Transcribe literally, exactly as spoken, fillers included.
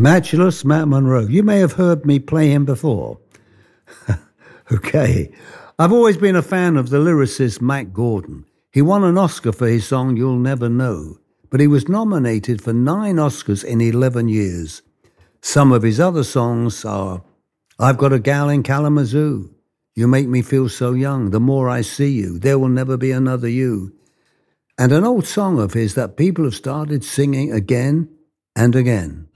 Matchless Matt Monro. You may have heard me play him before. Okay. I've always been a fan of the lyricist Mack Gordon. He won an Oscar for his song You'll Never Know, but he was nominated for nine Oscars in eleven years. Some of his other songs are I've Got a Gal in Kalamazoo, You Make Me Feel So Young, The More I See You, There Will Never Be Another You, and an old song of his that people have started singing again and again.